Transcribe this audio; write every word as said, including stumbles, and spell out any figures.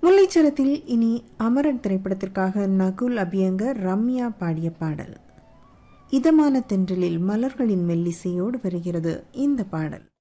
முல்லைச்சரத்தில் இனி அமரன் திரைப்படத்திற்காக நகுல் அபியங்கர் ரம்யா பாடிய பாடல். இதமான தென்றலில் மலர்களின் மெல்லிசையோடு வருகிறது இந்த பாடல்.